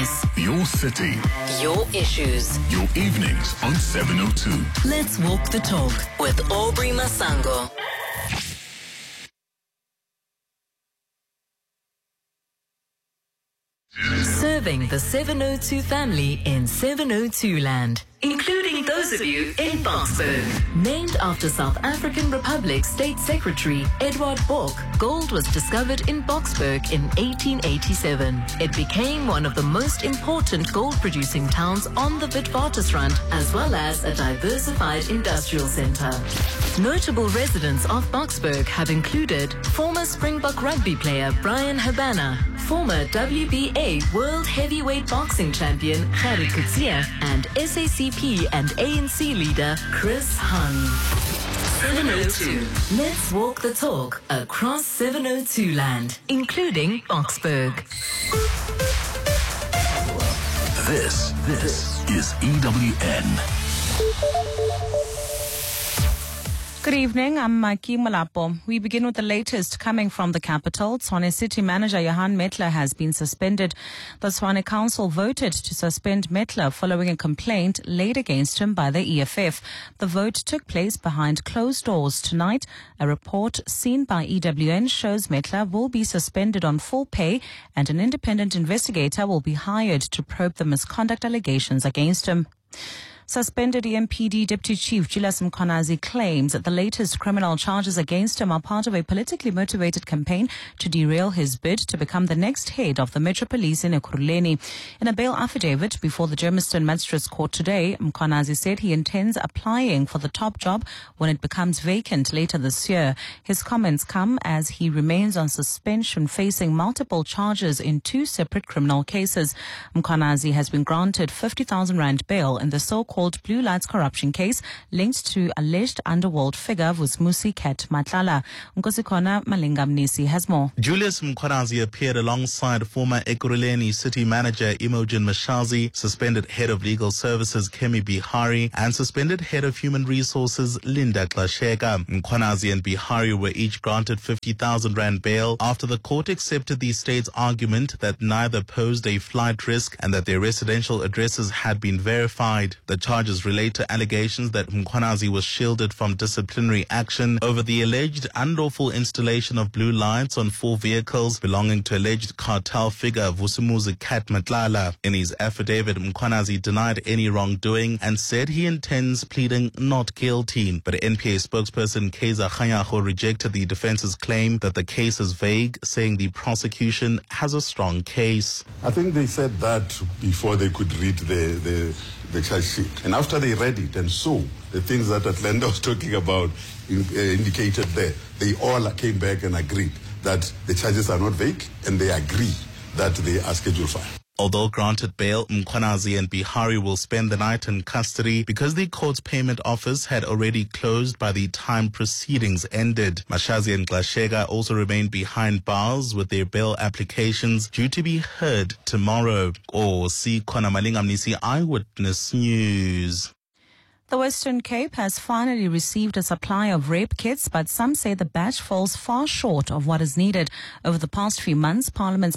voice. Your city. Your issues. Your evenings on 702. Let's walk the talk with Aubrey Masango. Serving the 702 family in 702 land, including those of you in Boksburg. Named after South African Republic State Secretary Edward Bork, gold was discovered in Boksburg in 1887. It became one of the most important gold-producing towns on the Witwatersrand, as well as a diversified industrial center. Notable residents of Boksburg have included former Springbok rugby player Brian Habana, former WBA World Heavyweight Boxing Champion Gerrit Coetzee, and SACP and ANC leader Chris Hung. 702. Let's walk the talk across 702 land, including Boksburg. This is EWN. Good evening, I'm Maiki Malapo. We begin with the latest coming from the capital. Tshwane City Manager Johan Metler has been suspended. The Tshwane Council voted to suspend Metler following a complaint laid against him by the EFF. The vote took place behind closed doors tonight. A report seen by EWN shows Metler will be suspended on full pay and an independent investigator will be hired to probe the misconduct allegations against him. Suspended EMPD Deputy Chief Julius Mkhwanazi claims that the latest criminal charges against him are part of a politically motivated campaign to derail his bid to become the next head of the Metro Police in Ekurhuleni. In a bail affidavit before the Germiston Magistrates Court today, Mkhwanazi said he intends applying for the top job when it becomes vacant later this year. His comments come as he remains on suspension facing multiple charges in two separate criminal cases. Mkhwanazi has been granted 50,000 rand bail in the so-called Blue Lights corruption case linked to alleged underworld figure Vusmusi Ket Matlala. Nkosikona Malinga Mnisi has more. Julius Mkhwanazi appeared alongside former Ekurhuleni City Manager Imogen Mashazi, suspended Head of Legal Services Kemi Bihari, and suspended Head of Human Resources Linda Klasheka. Mkhwanazi and Bihari were each granted 50,000 rand bail after the court accepted the state's argument that neither posed a flight risk and that their residential addresses had been verified. The charges relate to allegations that Mkhwanazi was shielded from disciplinary action over the alleged unlawful installation of blue lights on 4 vehicles belonging to alleged cartel figure Vusumuzi Kat Matlala. In his affidavit, Mkhwanazi denied any wrongdoing and said he intends pleading not guilty. But NPA spokesperson Keza Khanyago rejected the defense's claim that the case is vague, saying the prosecution has a strong case. I think they said that before they could read the charge sheet. And after they read it and saw the things that Atlanta was talking about indicated there, they all came back and agreed that the charges are not vague and they agree that they are scheduled for. Although granted bail, Mkhwanazi and Bihari will spend the night in custody because the court's payment office had already closed by the time proceedings ended. Mashazi and Klasheka also remain behind bars with their bail applications due to be heard tomorrow. Kona Malinga Mnisi, Eyewitness News. The Western Cape has finally received a supply of rape kits, but some say the batch falls far short of what is needed. Over the past few months, Parliament's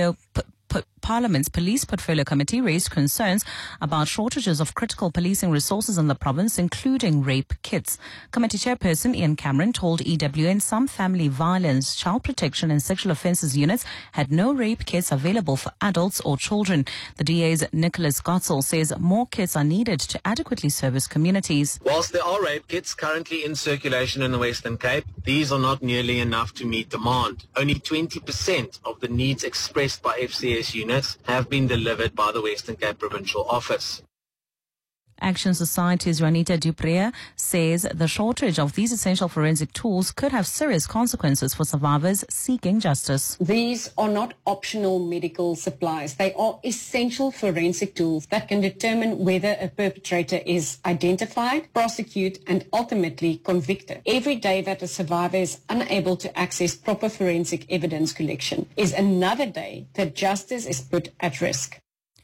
Police Portfolio Committee raised concerns about shortages of critical policing resources in the province, including rape kits. Committee Chairperson Ian Cameron told EWN some family violence, child protection and sexual offences units had no rape kits available for adults or children. The DA's Nicholas Gotzel says more kits are needed to adequately service communities. Whilst there are rape kits currently in circulation in the Western Cape, these are not nearly enough to meet demand. Only 20% of the needs expressed by FCS units have been delivered by the Western Cape Provincial Office. Action Society's Juanita Duprea says the shortage of these essential forensic tools could have serious consequences for survivors seeking justice. These are not optional medical supplies. They are essential forensic tools that can determine whether a perpetrator is identified, prosecuted, and ultimately convicted. Every day that a survivor is unable to access proper forensic evidence collection is another day that justice is put at risk.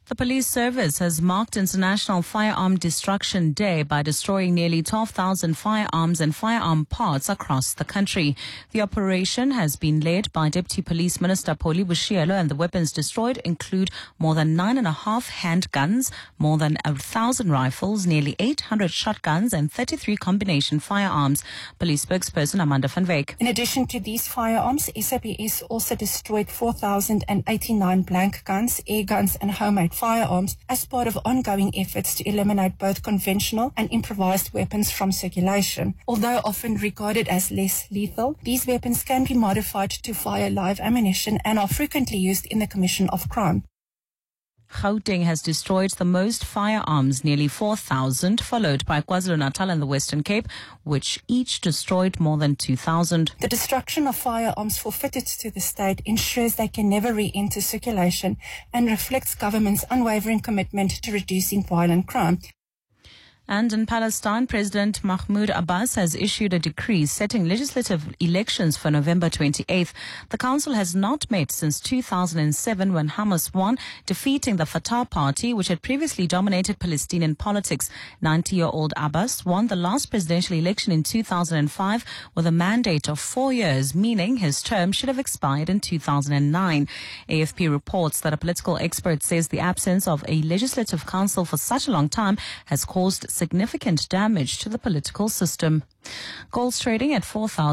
The police service has marked International Firearm Destruction Day by destroying nearly 12,000 firearms and firearm parts across the country. The operation has been led by Deputy Police Minister Pholi Bushielo, and the weapons destroyed include more than 9.5 handguns, more than 1,000 rifles, nearly 800 shotguns and 33 combination firearms. Police spokesperson Amanda van Wyk. In addition to these firearms, SAPS also destroyed 4,089 blank guns, air guns and homemade firearms as part of ongoing efforts to eliminate both conventional and improvised weapons from circulation. Although often regarded as less lethal, these weapons can be modified to fire live ammunition and are frequently used in the commission of crime. Gauteng has destroyed the most firearms, nearly 4,000, followed by KwaZulu-Natal and the Western Cape, which each destroyed more than 2,000. The destruction of firearms forfeited to the state ensures they can never re-enter circulation and reflects government's unwavering commitment to reducing violent crime. And in Palestine, President Mahmoud Abbas has issued a decree setting legislative elections for November 28th. The council has not met since 2007 when Hamas won, defeating the Fatah party, which had previously dominated Palestinian politics. 90-year-old Abbas won the last presidential election in 2005 with a mandate of 4 years, meaning his term should have expired in 2009. AFP reports that a political expert says the absence of a legislative council for such a long time has caused significant damage to the political system. Gold's trading at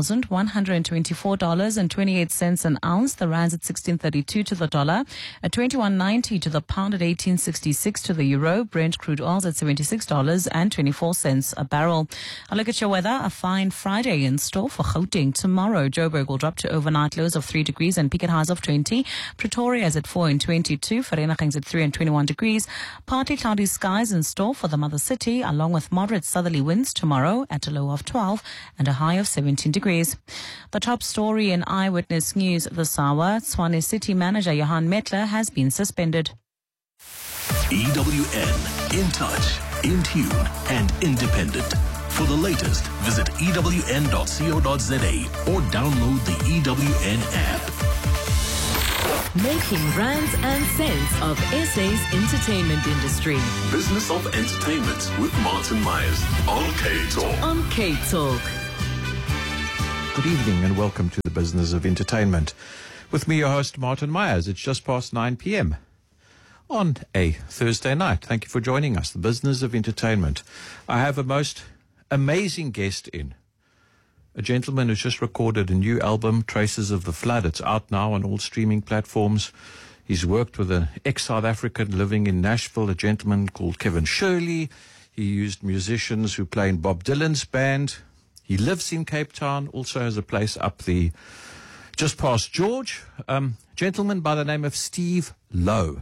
$4,124.28 an ounce. The rand's at 16.32 to the dollar, at 21.90 to the pound, at 18.66 to the euro. Brent crude oil's at $76.24 a barrel. A look at your weather. A fine Friday in store for Gauteng tomorrow. Joburg will drop to overnight lows of 3 degrees and peak at highs of 20. Pretoria is at 4 and 22. Vereeniging's at 3 and 21 degrees. Partly cloudy skies in store for the mother city, along with moderate southerly winds tomorrow at a low of 12 and a high of 17 degrees. The top story in Eyewitness News this hour: Tshwane City Manager Johan Metler has been suspended. EWN, in touch, in tune, and independent. For the latest, visit ewn.co.za or download the EWN app. Making rands and cents of SA's entertainment industry. Business of Entertainment with Martin Myers on K-Talk. On K-Talk. Good evening and welcome to the Business of Entertainment. With me, your host, Martin Myers. It's just past 9 p.m. on a Thursday night. Thank you for joining us, the Business of Entertainment. I have a most amazing guest in. A gentleman who's just recorded a new album, Traces of the Flood. It's out now on all streaming platforms. He's worked with an ex-South African living in Nashville, a gentleman called Kevin Shirley. He used musicians who play in Bob Dylan's band. He lives in Cape Town, also has a place up the just past George. Gentleman by the name of Steve Lowe.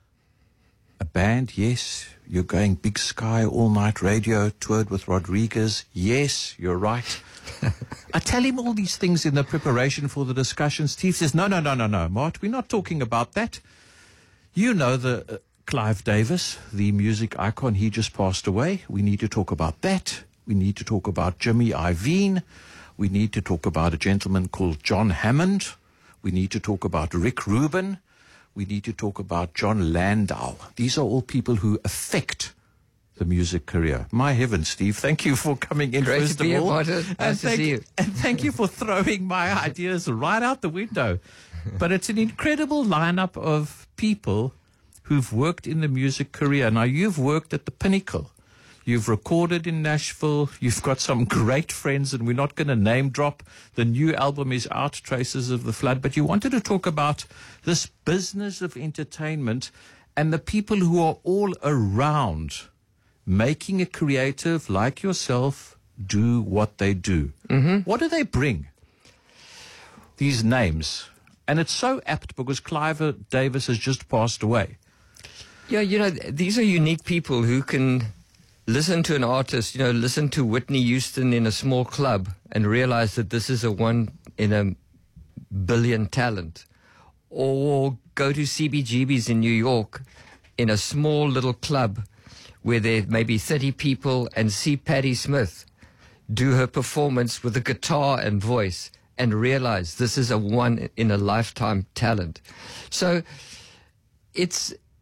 A band, yes. You're going Big Sky All Night Radio, toured with Rodriguez. Yes, you're right. I tell him all these things in the preparation for the discussion. Steve says, no, Mart, we're not talking about that. You know the Clive Davis, the music icon, he just passed away. We need to talk about that. We need to talk about Jimmy Iovine. We need to talk about a gentleman called John Hammond. We need to talk about Rick Rubin. We need to talk about John Landau. These are all people who affect the music career. My heavens, Steve, thank you for coming in. Great first to be of all. Martin. Nice to see you. And thank you for throwing my ideas right out the window. But it's an incredible lineup of people who've worked in the music career. Now, you've worked at the pinnacle. You've recorded in Nashville. You've got some great friends, and we're not going to name drop. The new album is out, Traces of the Flood. But you wanted to talk about this business of entertainment and the people who are all around making a creative like yourself do what they do. Mm-hmm. What do they bring? These names. And it's so apt because Clive Davis has just passed away. Yeah, these are unique people who can listen to an artist, listen to Whitney Houston in a small club and realize that this is a 1 in a billion talent. Or go to CBGB's in New York in a small little club where there may be 30 people and see Patti Smith do her performance with a guitar and voice and realize this is a 1 in a lifetime talent. So it's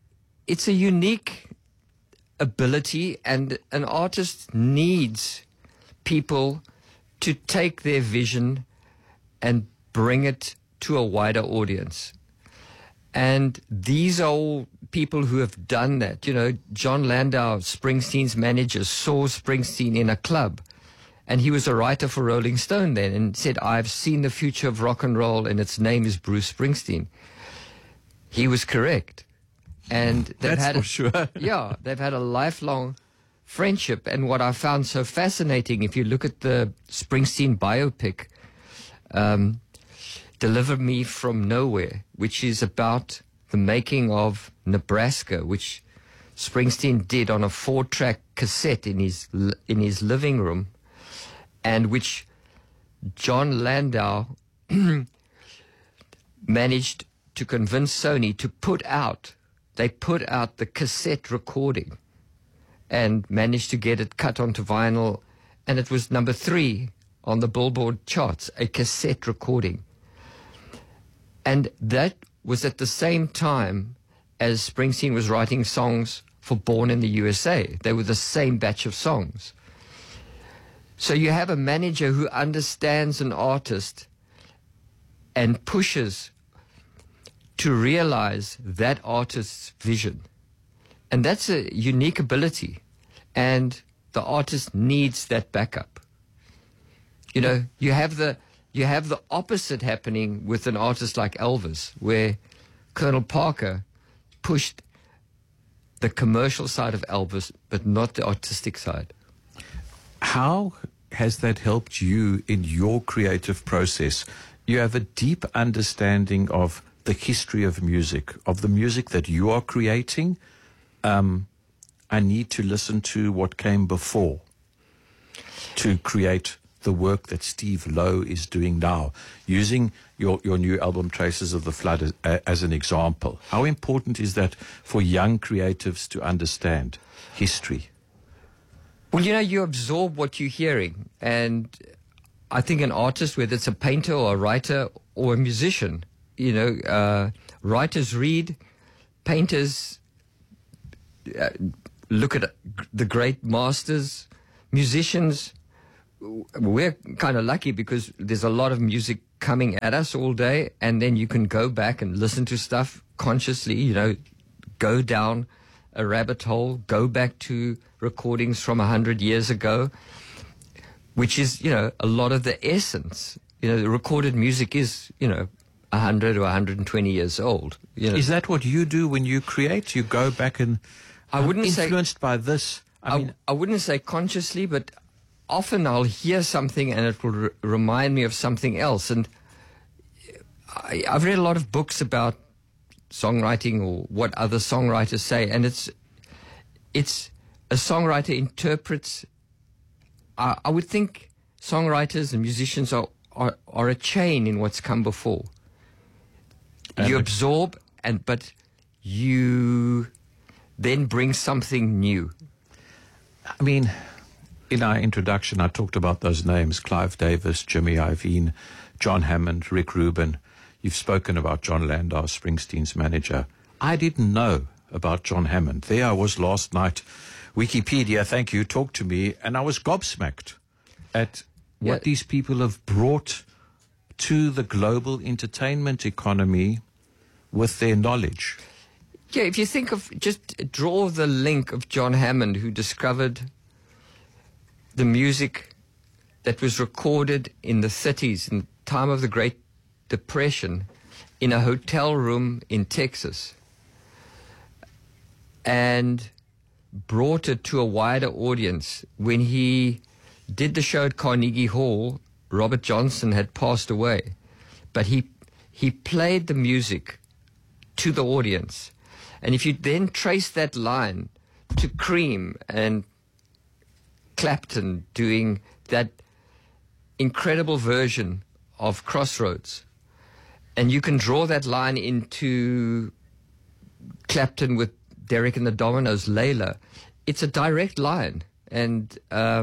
it's a unique ability, and an artist needs people to take their vision and bring it to a wider audience. And these are all people who have done that. You know, John Landau, Springsteen's manager, saw Springsteen in a club, and he was a writer for Rolling Stone then, and said, "I've seen the future of rock and roll, and its name is Bruce Springsteen." He was correct. And they've That's had for sure. yeah, they've had a lifelong friendship. And what I found so fascinating, if you look at the Springsteen biopic, Deliver Me From Nowhere, which is about the making of Nebraska, which Springsteen did on a 4-track cassette in his living room, and which John Landau managed to convince Sony to put out. They put out the cassette recording and managed to get it cut onto vinyl, and it was number 3 on the Billboard charts, a cassette recording. And that was at the same time as Springsteen was writing songs for Born in the USA. They were the same batch of songs. So you have a manager who understands an artist and pushes to realize that artist's vision. And that's a unique ability. And the artist needs that backup. You know, you have the opposite happening with an artist like Elvis, where Colonel Parker pushed the commercial side of Elvis, but not the artistic side. How has that helped you in your creative process? You have a deep understanding of the history of music, of the music that you are creating. I need to listen to what came before to create the work that Steve Lowe is doing now, using your new album Traces of the Flood as an example. How important is that for young creatives to understand history? Well, you know, you absorb what you're hearing. And I think an artist, whether it's a painter or a writer or a musician, you know, writers read, painters look at the great masters, musicians. We're kind of lucky because there's a lot of music coming at us all day, and then you can go back and listen to stuff consciously, you know, go down a rabbit hole, go back to recordings from 100 years ago, which is, you know, a lot of the essence. You know, the recorded music is, you know, 100 or 120 years old. You know. Is that what you do when you create? You go back and I wouldn't influenced by this? I wouldn't say consciously, but often I'll hear something and it will remind me of something else. And I've read a lot of books about songwriting or what other songwriters say, and it's a songwriter interprets. I would think songwriters and musicians are a chain in what's come before. And you absorb, but you then bring something new. I mean, in our introduction, I talked about those names: Clive Davis, Jimmy Iovine, John Hammond, Rick Rubin. You've spoken about John Landau, Springsteen's manager. I didn't know about John Hammond. There I was last night. Wikipedia, thank you, talked to me, and I was gobsmacked at what these people have brought to the global entertainment economy with their knowledge. Yeah, if you think of, just draw the link of John Hammond, who discovered the music that was recorded in the 30s, in the time of the Great Depression, in a hotel room in Texas, and brought it to a wider audience. When he did the show at Carnegie Hall, Robert Johnson had passed away, but he played the music to the audience. And if you then trace that line to Cream and Clapton doing that incredible version of Crossroads, and you can draw that line into Clapton with Derek and the Dominoes, Layla, it's a direct line. And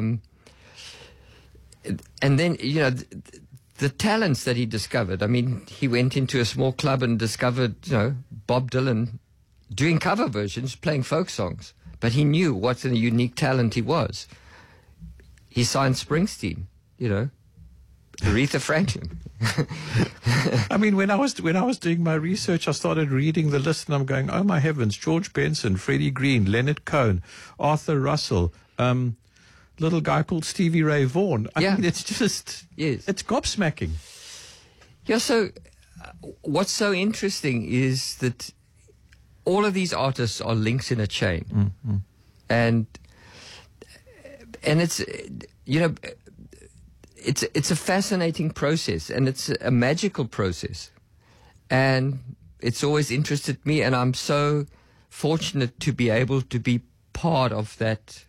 then, you know, the talents that he discovered. I mean, he went into a small club and discovered, you know, Bob Dylan doing cover versions, playing folk songs. But he knew what a unique talent he was. He signed Springsteen, Aretha Franklin. I mean, when I was doing my research, I started reading the list, and I'm going, oh my heavens! George Benson, Freddie Green, Leonard Cohen, Arthur Russell, little guy called Stevie Ray Vaughan. I mean, it's just it's gobsmacking. Yeah. So, what's so interesting is that all of these artists are links in a chain, mm-hmm. and it's it's a fascinating process, and it's a magical process, and it's always interested me, and I'm so fortunate to be able to be part of that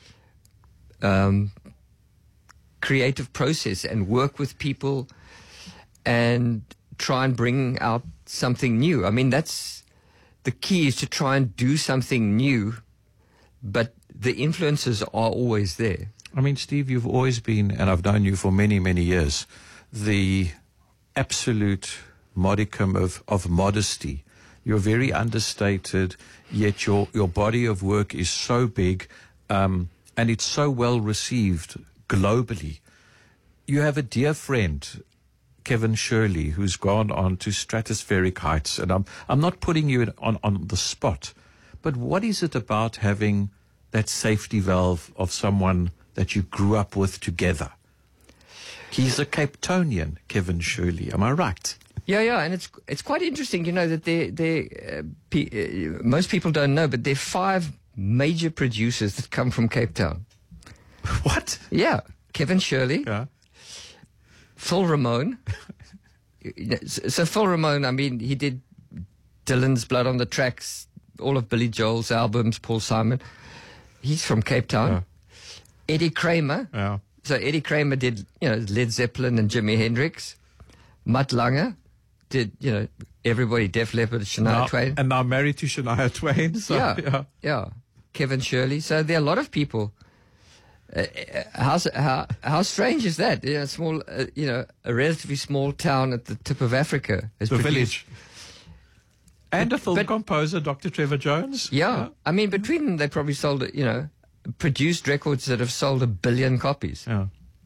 creative process and work with people and try and bring out something new. I mean, that's the key, is to try and do something new, but the influences are always there. I mean, Steve, you've always been, and I've known you for many, many years, the absolute modicum of modesty. You're very understated, yet your body of work is so big, and it's so well received globally. You have a dear friend, Kevin Shirley, who's gone on to stratospheric heights, and I'm not putting you on the spot, but what is it about having that safety valve of someone that you grew up with together? He's a Cape Townian, Kevin Shirley. Am I right? Yeah, and it's quite interesting, that most people don't know, but there are 5 major producers that come from Cape Town. What? Yeah, Kevin Shirley, Phil Ramone. So Phil Ramone, I mean, he did Dylan's Blood on the Tracks, all of Billy Joel's albums, Paul Simon. He's from Cape Town. Yeah. Eddie Kramer. Yeah. So Eddie Kramer did, Led Zeppelin and Jimi Hendrix. Mutt Lange did, everybody, Def Leppard, Shania Twain. And now married to Shania Twain. So, yeah. Kevin Shirley. So there are a lot of people. How strange is that? Small, a relatively small town at the tip of Africa. The village. And a film composer, Dr. Trevor Jones. Yeah. I mean, between them, they probably sold, produced records that have sold 1 billion copies. Yeah.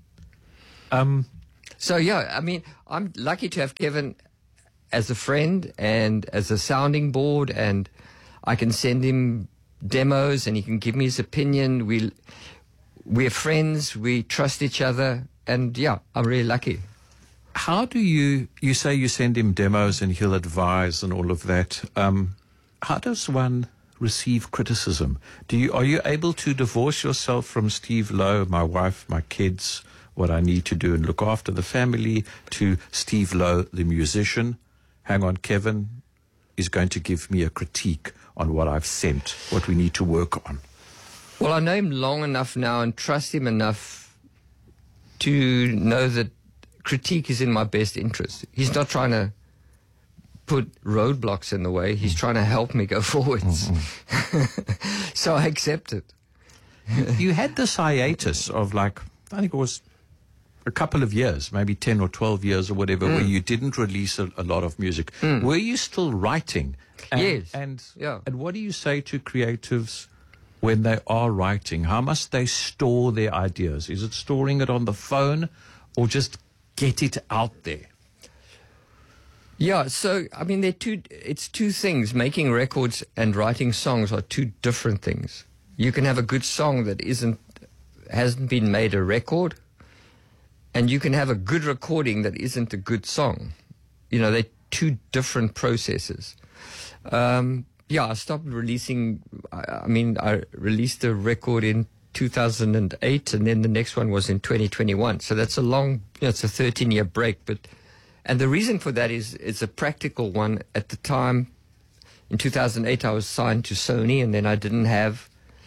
So, I mean, I'm lucky to have Kevin as a friend and as a sounding board, and I can send him demos and he can give me his opinion. We're friends, we trust each other, and I'm really lucky. How do you say you send him demos and he'll advise and all of that? How does one receive criticism? Are you able to divorce yourself from Steve Lowe, my wife, my kids, what I need to do and look after the family, to Steve Lowe, the musician? Hang on, Kevin is going to give me a critique on what I've sent, what we need to work on. Well, I know him long enough now and trust him enough to know that critique is in my best interest. He's not trying to put roadblocks in the way. He's trying to help me go forwards. Mm-hmm. So I accept it. You had this hiatus of I think it was a couple of years, maybe 10 or 12 years or whatever, where you didn't release a lot of music. Were you still writing? Yes. And what do you say to creatives when they are writing? How must they store their ideas? Is it storing it on the phone or just get it out there? Yeah, so, I mean, it's two things. Making records and writing songs are two different things. You can have a good song that hasn't been made a record, and you can have a good recording that isn't a good song. They're two different processes. I stopped releasing. I released a record in 2008, and then the next one was in 2021. So that's a long, it's a 13-year break. And the reason for that is it's a practical one. At the time, in 2008, I was signed to Sony, and then I didn't have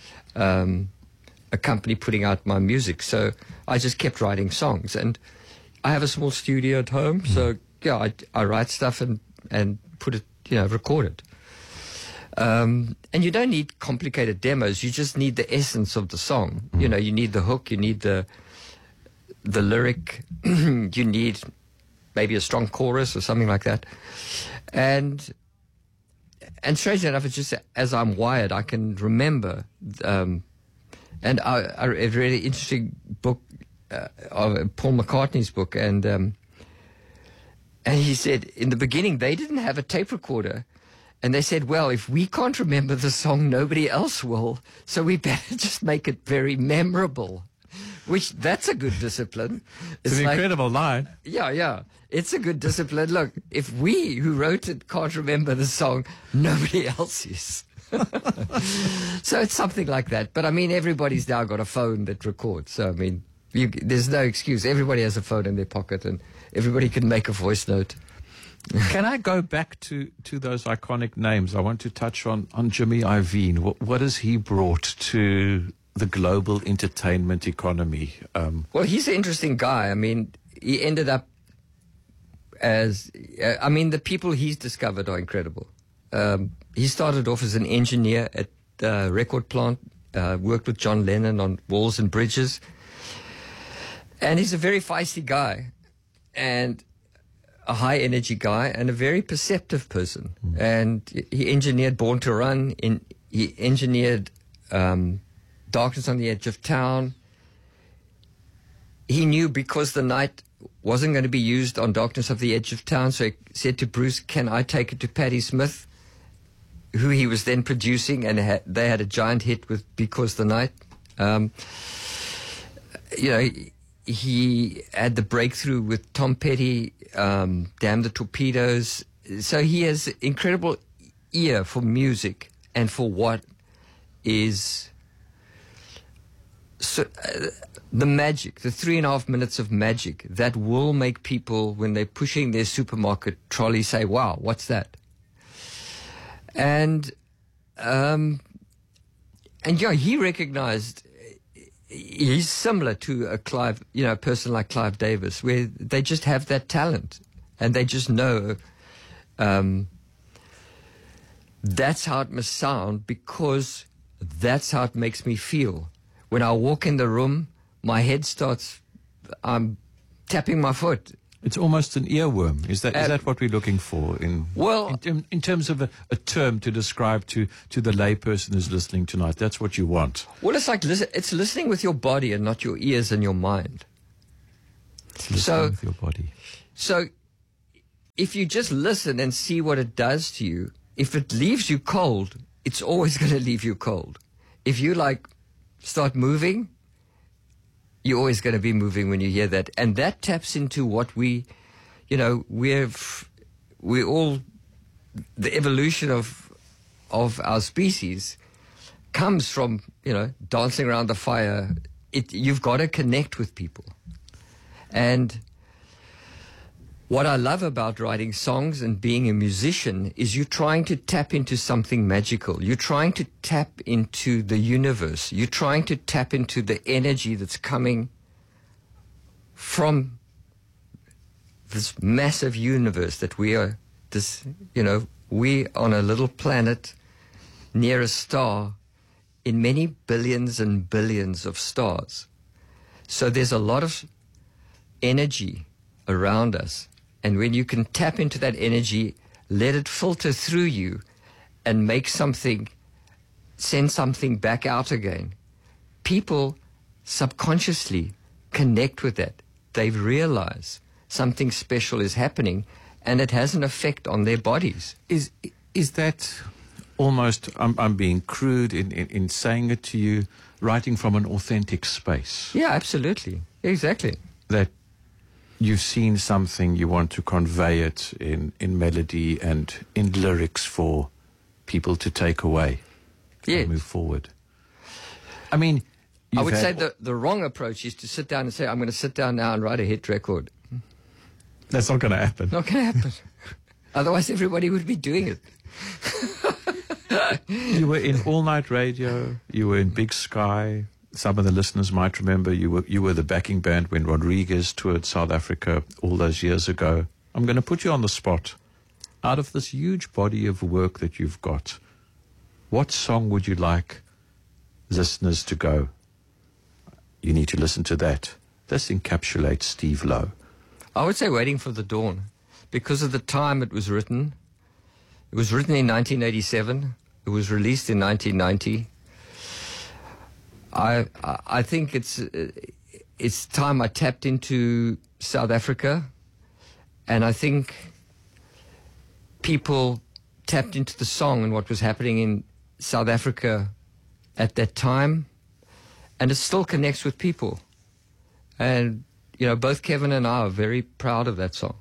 a company putting out my music. So I just kept writing songs. And I have a small studio at home. So, I write stuff and put it, record it. And you don't need complicated demos. You just need the essence of the song. You need the hook, you need the lyric, you need maybe a strong chorus or something like that. And And strangely enough, it's just as I'm wired, I can remember. And I read an interesting book of Paul McCartney's book, and he said in the beginning they didn't have a tape recorder, and they said, well, if we can't remember the song, nobody else will, so we better just make it very memorable. Which, that's a good discipline. It's an incredible line. Yeah. It's a good discipline. Look, if we who wrote it can't remember the song, nobody else is. So it's something like that. But I mean, everybody's now got a phone that records. So I mean, there's no excuse. Everybody has a phone in their pocket, and everybody can make a voice note. Can I go back to those iconic names? I want to touch on Jimmy Iovine. What has he brought to the global entertainment economy? Well, he's an interesting guy. I mean, he ended up as, the people he's discovered are incredible. He started off as an engineer at the record plant, worked with John Lennon on Walls and Bridges. And he's a very feisty guy and a high energy guy and a very perceptive person. And he engineered Born to Run. He engineered Darkness on the Edge of Town. He knew because the night wasn't going to be used on Darkness of the Edge of Town, so he said to Bruce, can I take it to Patti Smith, who he was then producing, and they had a giant hit with Because the Night. He had the breakthrough with Tom Petty, Damn the Torpedoes. So he has incredible ear for music and for what is the magic, the 3.5 minutes of magic that will make people, when they're pushing their supermarket trolley, say, wow, what's that? And he recognized he's similar to a person like Clive Davis, where they just have that talent and they just know that's how it must sound, because that's how it makes me feel. When I walk in the room, my head starts, I'm tapping my foot. It's almost an earworm. Is that what we're looking for in terms of a term to describe to the layperson who's listening tonight? That's what you want. Well, it's like it's listening with your body and not your ears and your mind. It's listening with your body. So if you just listen and see what it does to you, if it leaves you cold, it's always going to leave you cold. If you start moving, you're always going to be moving when you hear that. And that taps into what we're all, the evolution of our species comes from, dancing around the fire. You've got to connect with people. And what I love about writing songs and being a musician is you're trying to tap into something magical. You're trying to tap into the universe. You're trying to tap into the energy that's coming from this massive universe that we are. We on a little planet near a star in many billions and billions of stars. So there's a lot of energy around us. And when you can tap into that energy, let it filter through you and send something back out again, people subconsciously connect with that. They realize something special is happening and it has an effect on their bodies. Is that almost, I'm being crude in saying it to you, writing from an authentic space? Yeah, absolutely. Exactly. That you've seen something, you want to convey it in melody and in lyrics for people to take away and move forward. I mean, I would say the wrong approach is to sit down and say, I'm going to sit down now and write a hit record. That's not going to happen. Not going to happen. Otherwise, everybody would be doing it. You were in All Night Radio. You were in Big Sky. Some of the listeners might remember you were the backing band when Rodriguez toured South Africa all those years ago. I'm going to put you on the spot. Out of this huge body of work that you've got, what song would you like listeners to go, you need to listen to that? This encapsulates Steve Lowe. I would say Waiting for the Dawn, because of the time it was written. It was written in 1987. It was released in 1990. I think it's time I tapped into South Africa, and I think people tapped into the song and what was happening in South Africa at that time, and it still connects with people. And, you know, both Kevin and I are very proud of that song.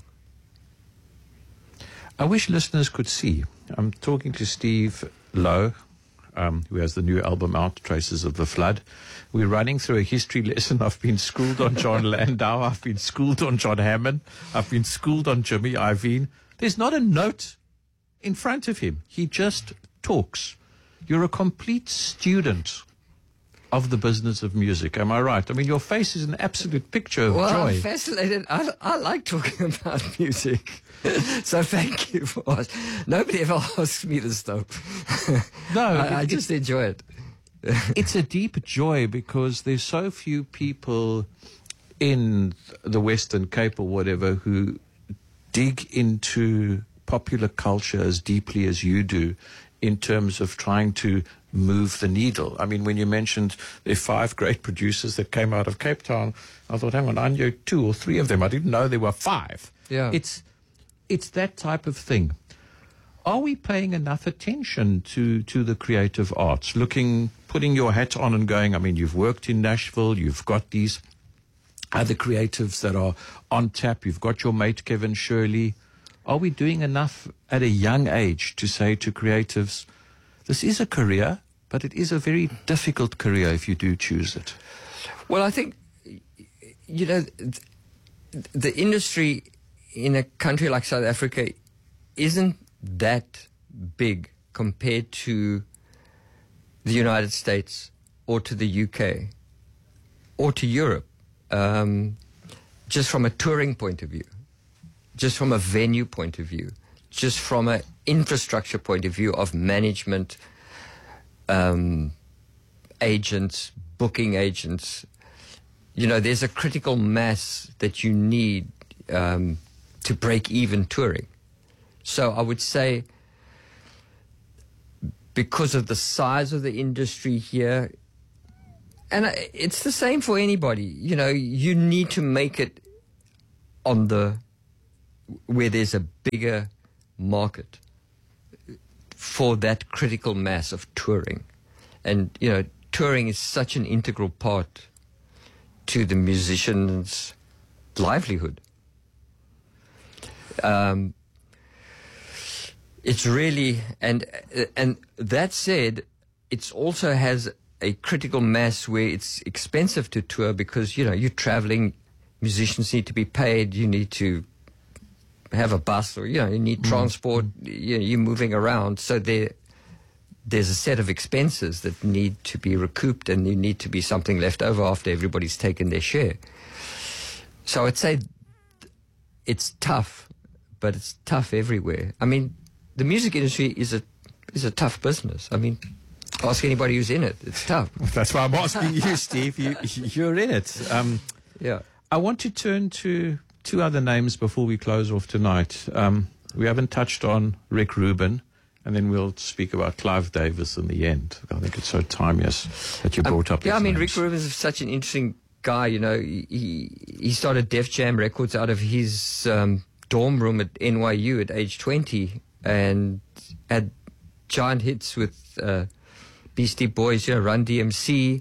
I wish listeners could see. I'm talking to Steve Lowe, who has the new album out, Traces of the Flood. We're running through a history lesson. I've been schooled on John Landau. I've been schooled on John Hammond. I've been schooled on Jimmy Iovine. There's not a note in front of him. He just talks. You're a complete student of the business of music. Am I right? I mean, your face is an absolute picture of joy. I'm fascinated. I like talking about music. So thank you for us. Nobody ever asks me this stuff. No, I just enjoy it. It's a deep joy because there's so few people in the Western Cape or whatever who dig into popular culture as deeply as you do in terms of trying to move the needle. I mean, when you mentioned there are 5 great producers that came out of Cape Town, I thought, hang on, I knew 2 or 3 of them. I didn't know there were 5. Yeah. It's that type of thing. Are we paying enough attention to the creative arts? Putting your hat on and going, I mean, you've worked in Nashville, you've got these other creatives that are on tap, you've got your mate Kevin Shirley. Are we doing enough at a young age to say to creatives, this is a career, but it is a very difficult career if you do choose it? Well, I think, you know, the industry in a country like South Africa isn't that big compared to the United States or to the UK or to Europe, just from a touring point of view, just from a venue point of view, just from an infrastructure point of view of management, agents, booking agents. You know, there's a critical mass that you need to break even touring. So I would say, because of the size of the industry here, and it's the same for anybody, you know, you need to make it on where there's a bigger market for that critical mass of touring. And, you know, touring is such an integral part to the musician's livelihood. It's really, and that said, it also has a critical mass where it's expensive to tour because, you know, you're traveling, musicians need to be paid, you need to have a bus, or, you know, you need transport, you're moving around. So there's a set of expenses that need to be recouped, and you need to be something left over after everybody's taken their share. So I'd say it's tough, but it's tough everywhere. I mean, the music industry is a tough business. I mean, ask anybody who's in it. It's tough. That's why I'm asking you, Steve. You're in it. Yeah. I want to turn to 2 other names before we close off tonight. We haven't touched on Rick Rubin, and then we'll speak about Clive Davis in the end. I think it's so timeless that you brought up these names. Rick Rubin is such an interesting guy. You know, he started Def Jam Records out of his dorm room at NYU at age 20, and had giant hits with Beastie Boys, you know, Run DMC.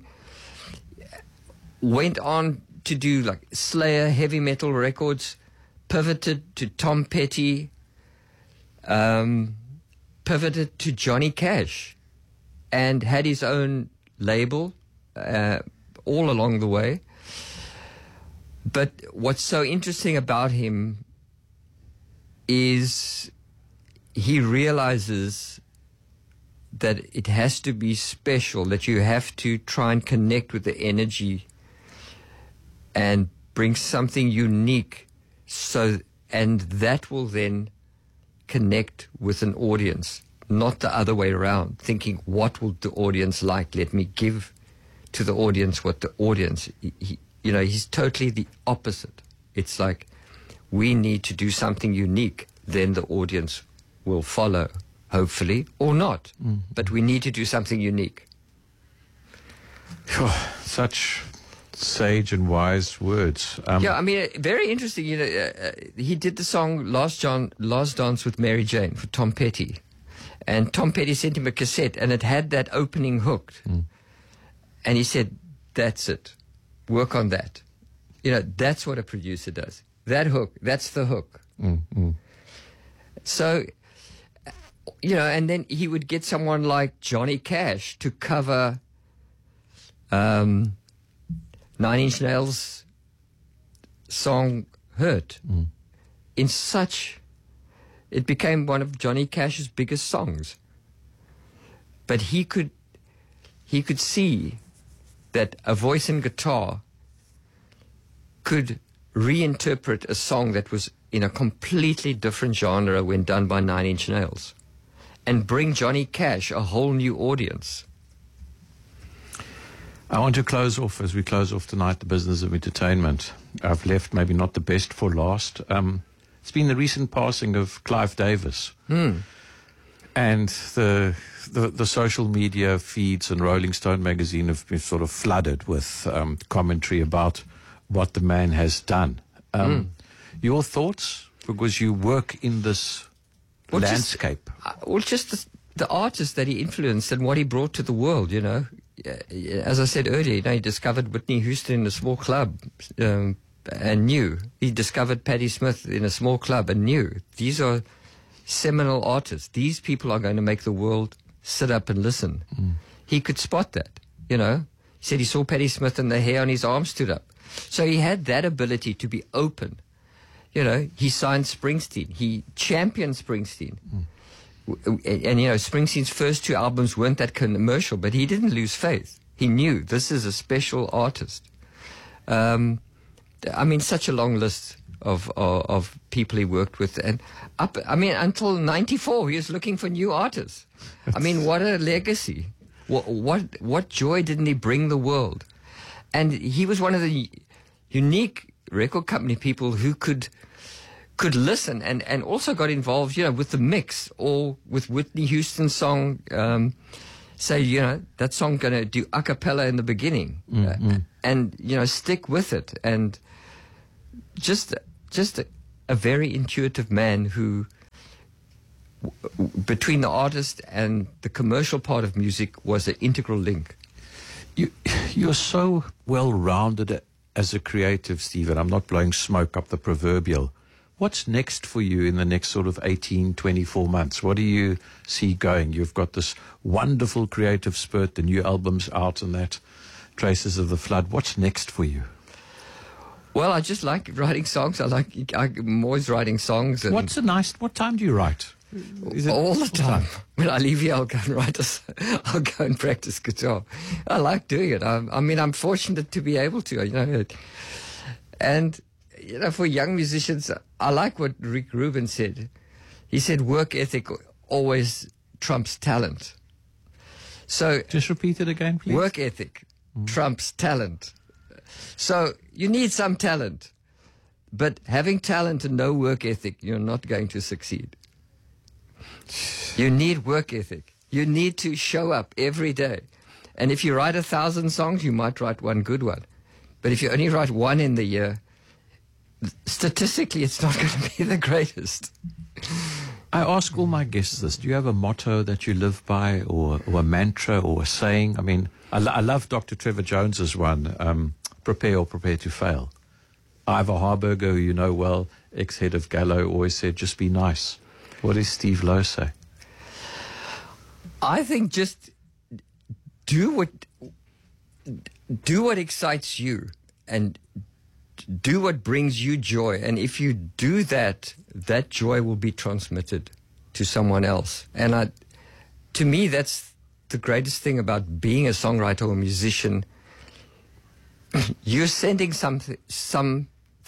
Went on to do like Slayer, heavy metal records, pivoted to Tom Petty, pivoted to Johnny Cash, and had his own label all along the way. But what's so interesting about him is he realizes that it has to be special, that you have to try and connect with the energy and bring something unique, and that will then connect with an audience, not the other way around, thinking, what will the audience like? Let me give to the audience what the audience, he's totally the opposite. It's like, we need to do something unique, then the audience will follow hopefully, or not. But we need to do something unique. Such sage and wise words. Yeah, I mean, very interesting. You know, he did the song Last Dance with Mary Jane for Tom Petty. And Tom Petty sent him a cassette, and it had that opening hook. And he said, that's it. Work on that. You know, that's what a producer does. That hook, that's the hook. So, you know, and then he would get someone like Johnny Cash to cover Nine Inch Nails' song Hurt. It became one of Johnny Cash's biggest songs. But he could see that a voice and guitar could reinterpret a song that was in a completely different genre when done by Nine Inch Nails, and bring Johnny Cash a whole new audience. I want to close off, as we close off tonight, the business of entertainment. I've left maybe not the best for last. It's been the recent passing of Clive Davis. And the social media feeds and Rolling Stone magazine have been sort of flooded with commentary about what the man has done. Your thoughts? Because you work in this landscape. Just the artist that he influenced and what he brought to the world, you know. As I said earlier, you know, he discovered Whitney Houston in a small club and knew. He discovered Patti Smith in a small club and knew. These are seminal artists. These people are going to make the world sit up and listen. He could spot that, you know. He said he saw Patti Smith and the hair on his arm stood up. So he had that ability to be open. You know, he signed Springsteen. He championed Springsteen. And, you know, Springsteen's first 2 albums weren't that commercial, but he didn't lose faith. He knew this is a special artist. I mean, such a long list of people he worked with. And until 94, he was looking for new artists. I mean, what a legacy. What joy didn't he bring the world? And he was one of the unique record company people who could listen and also got involved, you know, with the mix or with Whitney Houston's song. Say, you know, that song going to do a cappella in the beginning, and, you know, stick with it. And just a very intuitive man who, between the artist and the commercial part of music, was an integral link. You're so well-rounded as a creative, Stephen. I'm not blowing smoke up the proverbial. What's next for you in the next sort of 18, 24 months? What do you see going? You've got this wonderful creative spurt, the new album's out and that, Traces of the Flood. What's next for you? Well, I just like writing songs. I'm always writing songs. And what time do you write? All the time. When I leave here, I'll go and practice guitar. I like doing it. I mean, I'm fortunate to be able to, you know. And, you know, for young musicians, I like what Rick Rubin said. He said work ethic always trumps talent. So just repeat it again, please. Work ethic trumps talent. So you need some talent. But having talent and no work ethic, you're not going to succeed. You need work ethic. You need to show up every day. And if you write 1,000 songs, you might write one good one. But if you only write one in the year, statistically, it's not going to be the greatest. I ask all my guests this. Do you have a motto that you live by, or a mantra, or a saying? I mean, I love Dr. Trevor Jones's one, prepare or prepare to fail. Ivor Harburger, who you know well, ex-head of Gallo, always said, just be nice. What does Steve Lowe say? I think just do what excites you and do what brings you joy. And if you do that, that joy will be transmitted to someone else. And to me, that's the greatest thing about being a songwriter or a musician. You're sending something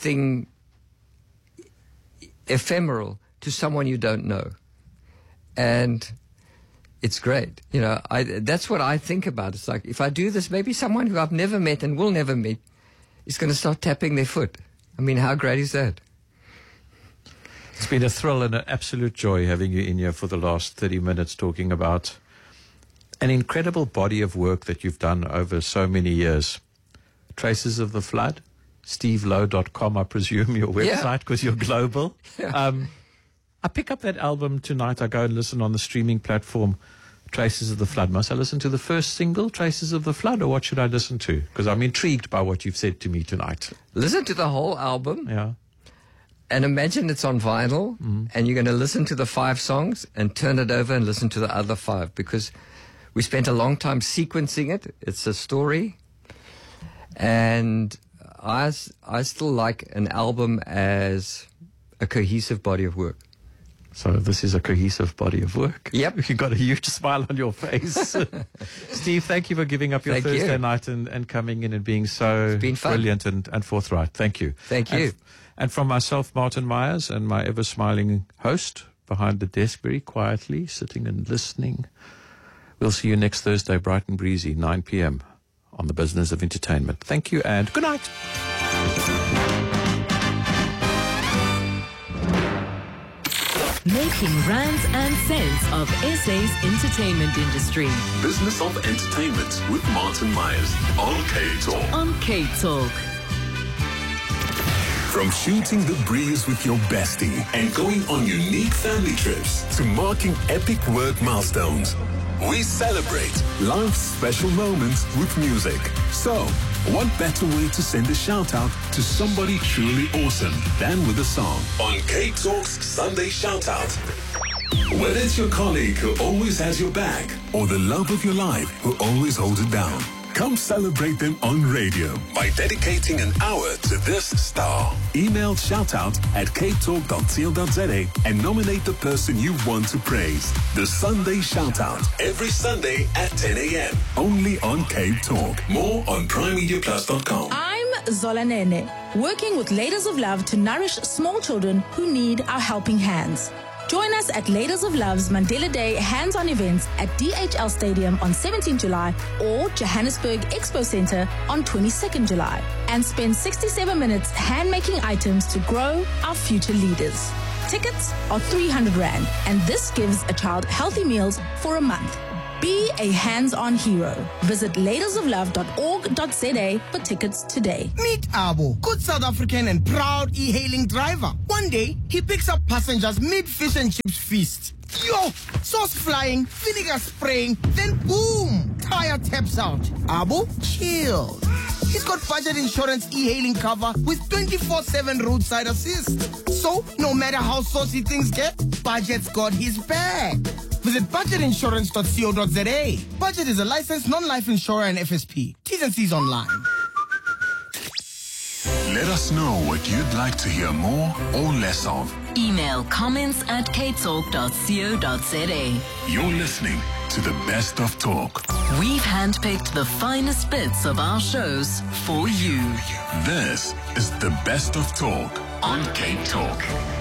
ephemeral to someone you don't know. And it's great. You know, that's what I think about. It's like, if I do this, maybe someone who I've never met and will never meet is going to start tapping their foot. I mean, how great is that? It's been a thrill and an absolute joy having you in here for the last 30 minutes talking about an incredible body of work that you've done over so many years. Traces of the Flood, stevelow.com, I presume, your website, because you're global. Yeah. I pick up that album tonight. I go and listen on the streaming platform, Traces of the Flood. Must I listen to the first single, Traces of the Flood, or what should I listen to? Because I'm intrigued by what you've said to me tonight. Listen to the whole album. Yeah. And imagine it's on vinyl, and you're going to listen to the 5 songs and turn it over and listen to the other 5, because we spent a long time sequencing it. It's a story. And I still like an album as a cohesive body of work. So this is a cohesive body of work. Yep. You've got a huge smile on your face. Steve, thank you for giving up your Thursday night and coming in and being so brilliant and forthright. Thank you. Thank you. And from myself, Martin Myers, and my ever-smiling host behind the desk very quietly, sitting and listening. We'll see you next Thursday, bright and breezy, 9 p.m. on The Business of Entertainment. Thank you and good night. Making rands and cents of SA's entertainment industry. Business of Entertainment with Martin Myers on K-Talk. On K-Talk. From shooting the breeze with your bestie and going on unique family trips to marking epic work milestones, we celebrate life's special moments with music. So, what better way to send a shout-out to somebody truly awesome than with a song? On K-Talk's Sunday Shout-Out. Whether it's your colleague who always has your back or the love of your life who always holds it down, come celebrate them on radio by dedicating an hour to this star. Email shoutout@ktalk.co.za and nominate the person you want to praise. The Sunday Shoutout, every Sunday at 10 a.m. Only on Cape Talk. More on primemediaplus.com. I'm Zola Nene, working with Ladies of Love to nourish small children who need our helping hands. Join us at Ladies of Love's Mandela Day hands-on events at DHL Stadium on 17 July or Johannesburg Expo Center on 22nd July and spend 67 minutes hand-making items to grow our future leaders. Tickets are 300 Rand and this gives a child healthy meals for a month. Be a hands-on hero. Visit ladiesoflove.org.za for tickets today. Meet Abo, good South African and proud e-hailing driver. One day, he picks up passengers mid-fish and chips feast. Yo, sauce flying, vinegar spraying, then boom, tire taps out. Abo, chill. He's got budget insurance e-hailing cover with 24/7 roadside assist. So, no matter how saucy things get, Budget's got his back. Visit budgetinsurance.co.za. Budget is a licensed non-life insurer and FSP. T's and C's online. Let us know what you'd like to hear more or less of. Email comments@ktalk.co.za. You're listening to the best of talk. We've handpicked the finest bits of our shows for you. This is the best of talk on Cape Talk.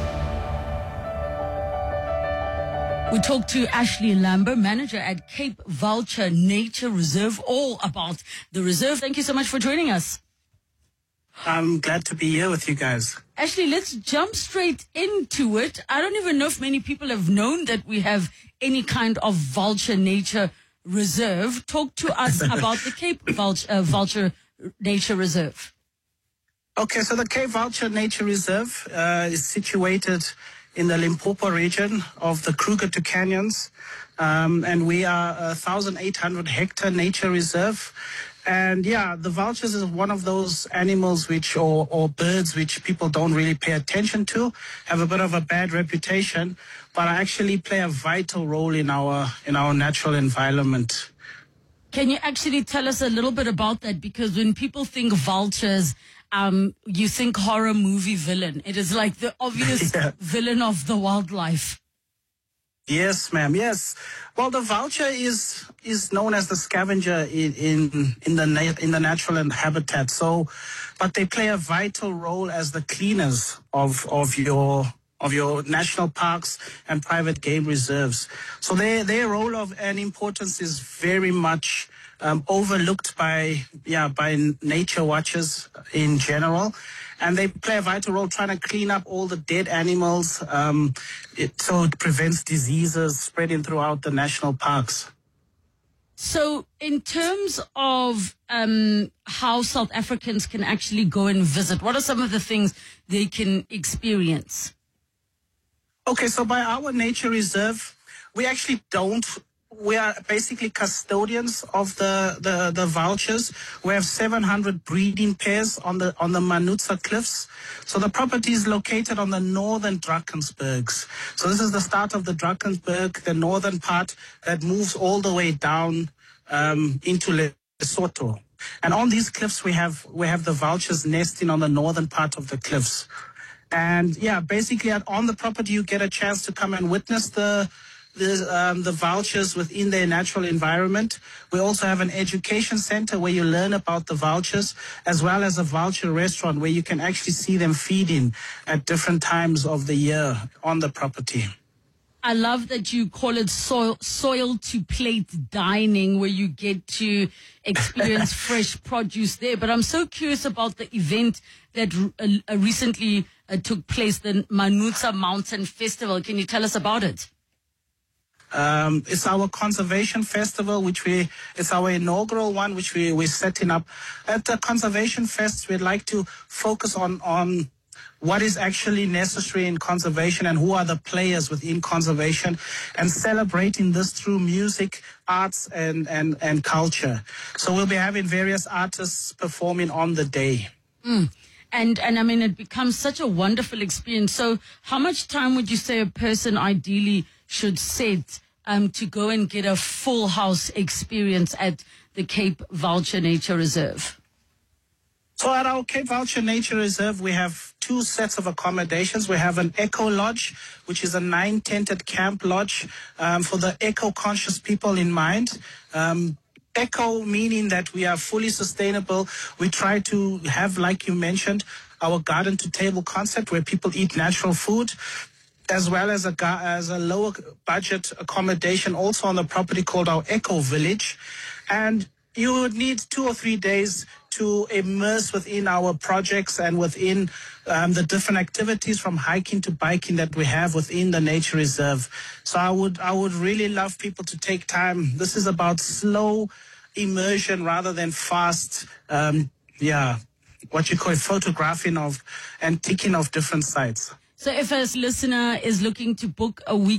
We talked to Ashley Lamber, manager at Cape Vulture Nature Reserve, all about the reserve. Thank you so much for joining us. I'm glad to be here with you guys. Ashley, let's jump straight into it. I don't even know if many people have known that we have any kind of Vulture Nature Reserve. Talk to us about the Cape Vulture Nature Reserve. Okay, so the Cape Vulture Nature Reserve is situated in the Limpopo region of the Kruger to Canyons. And we are a 1,800 hectare nature reserve. And yeah, the vultures is one of those animals which, or birds which people don't really pay attention to, have a bit of a bad reputation, but actually play a vital role in our natural environment. Can you actually tell us a little bit about that? Because when people think vultures, you think horror movie villain. It is like the obvious villain of the wildlife. Yes, ma'am. Yes. Well, the vulture is known as the scavenger in the natural habitat. So, but they play a vital role as the cleaners of your national parks and private game reserves. So their role and importance is very much overlooked by nature watchers in general. And they play a vital role trying to clean up all the dead animals, so it prevents diseases spreading throughout the national parks. So in terms of how South Africans can actually go and visit, what are some of the things they can experience? Okay, so by our nature reserve, we actually we are basically custodians of the vultures. We have 700 breeding pairs on the Manutsa Cliffs. So the property is located on the northern Drakensbergs. So this is the start of the Drakensberg, the northern part that moves all the way down into Lesotho. And on these cliffs we have the vultures nesting on the northern part of the cliffs. And yeah, basically on the property you get a chance to come and witness the vultures within their natural environment. We also have an education center where you learn about the vultures, as well as a vulture restaurant where you can actually see them feeding at different times of the year on the property. I love that you call it soil to plate dining, where you get to experience fresh produce there. But I'm so curious about the event that recently took place, the Manutsa Mountain Festival. Can you tell us about it? It's our conservation festival, it's our inaugural one, which we're setting up. At the Conservation Fest, we'd like to focus on what is actually necessary in conservation and who are the players within conservation, and celebrating this through music, arts, and culture. So we'll be having various artists performing on the day. And I mean, it becomes such a wonderful experience. So how much time would you say a person ideally should set to go and get a full house experience at the Cape Vulture Nature Reserve? So at our Cape Vulture Nature Reserve, we have two sets of accommodations. We have an eco lodge, which is a 9-tented camp lodge for the eco-conscious people in mind. Eco meaning that we are fully sustainable. We try to have, like you mentioned, our garden to table concept where people eat natural food, as well as a lower budget accommodation also on the property called our Eco Village. And you would need 2 or 3 days to immerse within our projects and within the different activities from hiking to biking that we have within the nature reserve. So I would really love people to take time. This is about slow immersion rather than fast, what you call photographing of and ticking of different sites. So if a listener is looking to book a week